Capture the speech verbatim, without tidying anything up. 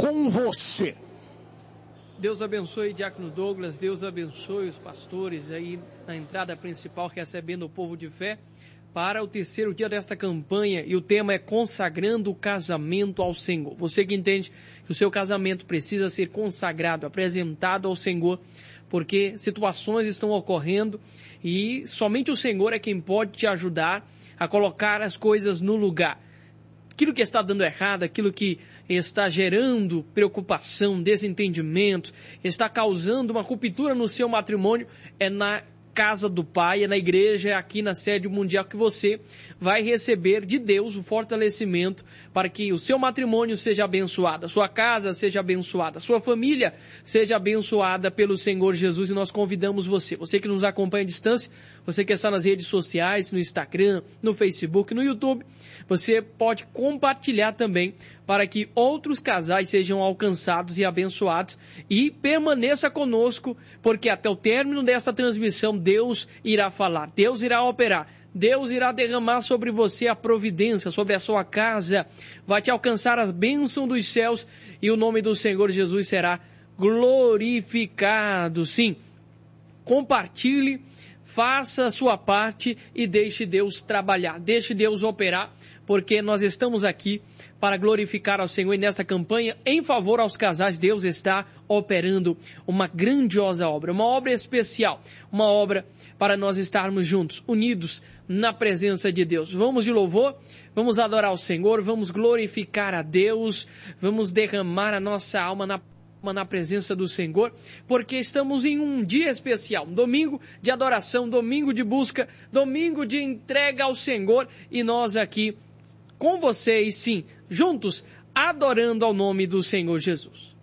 com você. Deus abençoe Diácono Douglas, Deus abençoe os pastores aí na entrada principal, recebendo o povo de fé para o terceiro dia desta campanha, e o tema é consagrando o casamento ao Senhor. Você que entende que o seu casamento precisa ser consagrado, apresentado ao Senhor, porque situações estão ocorrendo e somente o Senhor é quem pode te ajudar a colocar as coisas no lugar. Aquilo que está dando errado, aquilo que está gerando preocupação, desentendimento, está causando uma ruptura no seu matrimônio, é na casa do Pai, é na igreja, é aqui na sede mundial que você vai receber de Deus o fortalecimento para que o seu matrimônio seja abençoado, a sua casa seja abençoada, a sua família seja abençoada pelo Senhor Jesus, e nós convidamos você, você que nos acompanha à distância, você que está nas redes sociais, no Instagram, no Facebook, no YouTube, você pode compartilhar também para que outros casais sejam alcançados e abençoados, e permaneça conosco, porque até o término dessa transmissão Deus irá falar, Deus irá operar, Deus irá derramar sobre você a providência, sobre a sua casa, vai te alcançar as bênçãos dos céus e o nome do Senhor Jesus será glorificado. Sim, compartilhe, faça a sua parte e deixe Deus trabalhar, deixe Deus operar, porque nós estamos aqui para glorificar ao Senhor, e nesta campanha, em favor aos casais, Deus está operando uma grandiosa obra, uma obra especial, uma obra para nós estarmos juntos, unidos na presença de Deus. Vamos de louvor, vamos adorar o Senhor, vamos glorificar a Deus, vamos derramar a nossa alma na na presença do Senhor, porque estamos em um dia especial, um domingo de adoração, domingo de busca, domingo de entrega ao Senhor, e nós aqui com vocês, sim, juntos, adorando ao nome do Senhor Jesus.